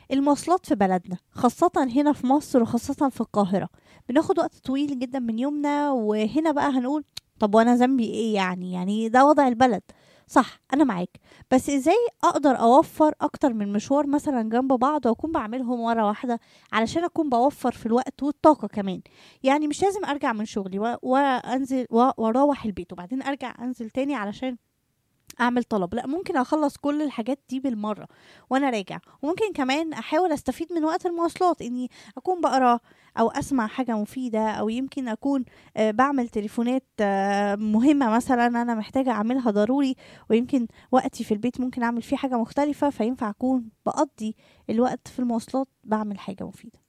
المواصلات في بلدنا خاصة هنا في مصر وخاصة في القاهرة بناخد وقت طويل جدا من يومنا، وهنا بقى هنقول طب وانا ذنبي ايه؟ يعني ده وضع البلد. صح، انا معاك. بس ازاي اقدر اوفر اكتر من مشوار مثلا جنب بعض واكون بعملهم مرة واحدة علشان اكون بوفر في الوقت والطاقة كمان؟ يعني مش لازم ارجع من شغلي وانزل واروح البيت وبعدين ارجع انزل تاني علشان اعمل طلب. لا، ممكن اخلص كل الحاجات دي بالمره وانا راجع. وممكن كمان احاول استفيد من وقت المواصلات اني اكون بقرا او اسمع حاجه مفيده، او يمكن اكون بعمل تليفونات مهمه مثلا انا محتاجه اعملها ضروري. ويمكن وقتي في البيت ممكن اعمل فيه حاجه مختلفه، فينفع اكون بقضي الوقت في المواصلات بعمل حاجه مفيده.